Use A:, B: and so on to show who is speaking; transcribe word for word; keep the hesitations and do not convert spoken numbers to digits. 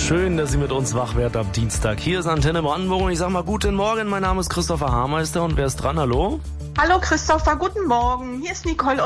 A: Schön, dass Sie mit uns wach werden am Dienstag. Hier ist Antenne Brandenburg und ich sag mal guten Morgen. Mein Name ist Christopher Haarmeister und wer ist dran? Hallo?
B: Hallo Christopher, guten Morgen. Hier ist Nicole.